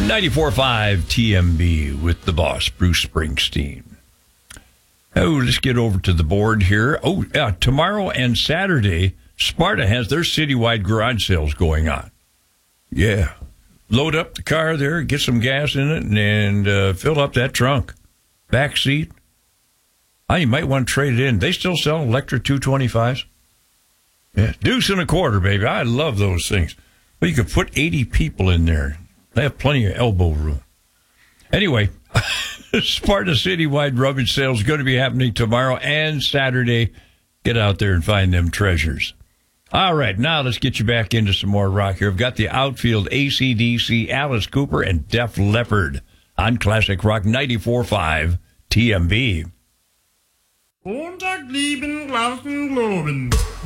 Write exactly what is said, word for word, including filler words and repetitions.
ninety-four point five T M B with the boss, Bruce Springsteen. Oh, let's get over to the board here. Oh, yeah, tomorrow and Saturday, Sparta has their citywide garage sales going on. Yeah. Load up the car there, get some gas in it, and, and uh, fill up that trunk. Back seat. Oh, you might want to trade it in. They still sell Electra two twenty-fives. Yeah, deuce and a quarter, baby. I love those things. Well, you could put eighty people in there. They have plenty of elbow room. Anyway, Sparta Citywide rummage sale is going to be happening tomorrow and Saturday. Get out there and find them treasures. All right, now let's get you back into some more rock here. I've got the outfield A C D C, Alice Cooper, and Def Leppard on Classic Rock ninety-four point five T M B. Montag, lieben, laufen, globen.